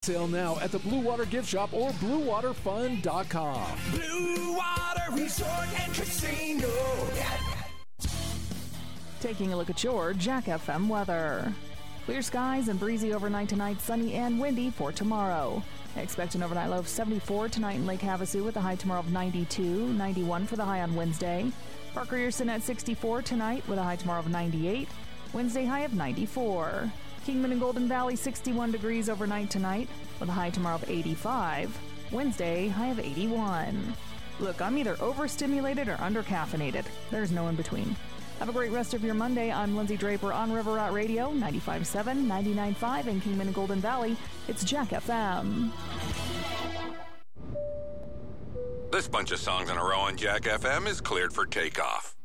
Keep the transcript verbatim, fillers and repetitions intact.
sale now at the Blue Water Gift Shop or blue water fun dot com. Blue Water Resort and Casino. Taking a look at your Jack F M weather. Clear skies and breezy overnight tonight, sunny and windy for tomorrow. Expect an overnight low of seventy-four tonight in Lake Havasu with a high tomorrow of ninety-two, ninety-one for the high on Wednesday. Park Grierson at sixty-four tonight with a high tomorrow of ninety-eight. Wednesday high of ninety-four. Kingman and Golden Valley sixty-one degrees overnight tonight with a high tomorrow of eighty-five. Wednesday high of eighty-one. Look, I'm either overstimulated or undercaffeinated. There's no in between. Have a great rest of your Monday. I'm Lindsay Draper on River Rat Radio, ninety-five point seven, ninety-nine point five in Kingman and Golden Valley. It's Jack F M. This bunch of songs in a row on Jack F M is cleared for takeoff.